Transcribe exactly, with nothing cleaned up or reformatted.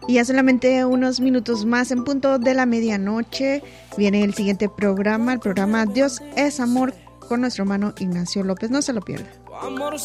Y ya solamente unos minutos más en punto de la medianoche viene el siguiente programa, el programa Dios es Amor, con nuestro hermano Ignacio López. No se lo pierda. Amor